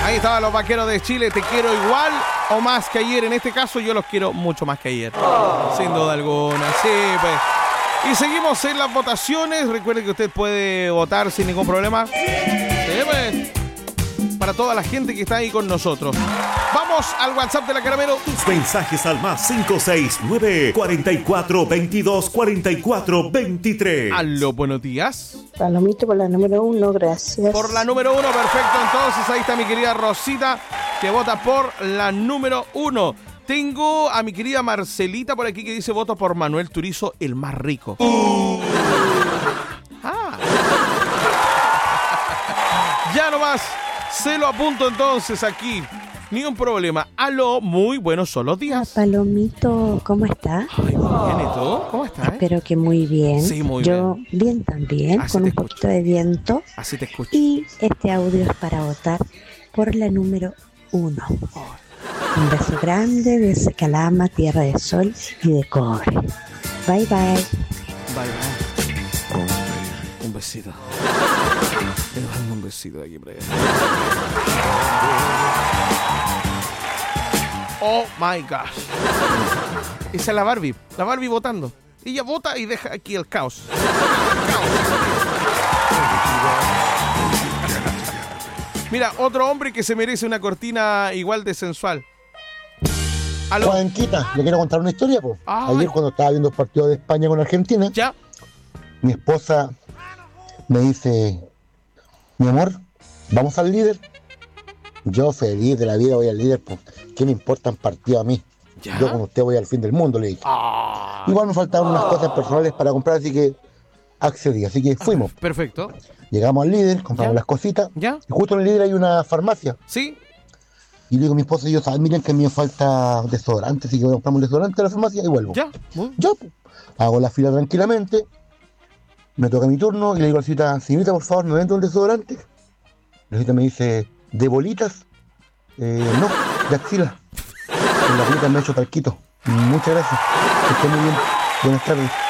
Ahí estaban los vaqueros de Chile. Te quiero igual o más que ayer. En este caso yo los quiero mucho más que ayer. Sin duda alguna. Sí, pues. Y seguimos en las votaciones. Recuerde que usted puede votar sin ningún problema. Sí, pues. Para toda la gente que está ahí con nosotros. Vamos al WhatsApp de la Caramelo. Tus mensajes al más 569 44 22 44 23. Aló, buenos días. Palomito por la número 1, gracias. Por la número 1, perfecto. Entonces ahí está mi querida Rosita, que vota por la número 1. Tengo a mi querida Marcelita por aquí que dice voto por Manuel Turizo, el más rico. Ya nomás. Se lo apunto entonces aquí. Ni un problema. Aló, muy buenos son los días. Palomito, ¿cómo estás? Ay, muy bien, ¿y tú? ¿Cómo estás? Espero que muy bien. Sí, muy Yo bien también, así con te un poquito de viento. Así te escucho. Y este audio es para votar por la número 1. Un beso grande desde Calama, Tierra de Sol y de Cobre. Bye, bye. Bye, bye. Un besito. Le mando un besito de aquí para allá. Oh my gosh. Esa es la Barbie. La Barbie votando. Ella vota y deja aquí el caos. Mira, otro hombre que se merece una cortina igual de sensual. Aló. Juanquita, le quiero contar una historia, po. Ayer cuando estaba viendo el partido de España con Argentina, ¿ya? Mi esposa me dice, mi amor, ¿vamos al líder? Yo feliz de la vida voy al líder, pues, ¿qué me importan partidos a mí? ¿Ya? Yo con usted voy al fin del mundo, le dije. Igual me faltaban unas cosas personales para comprar, así que accedí, así que fuimos. Perfecto. Llegamos al líder, compramos las cositas, y justo en el líder hay una farmacia. Sí. Y le digo a mi esposa y yo, miren que a mí me falta desodorante, así que voy a comprarme un desodorante a la farmacia y vuelvo. Ya. Yo hago la fila tranquilamente, me toca mi turno y le digo a la señorita, señorita, por favor, ¿me vende un desodorante? La señorita me dice, ¿de bolitas? No, de axila. En la bolita me he hecho talquito. Muchas gracias. Que esté muy bien. Buenas tardes.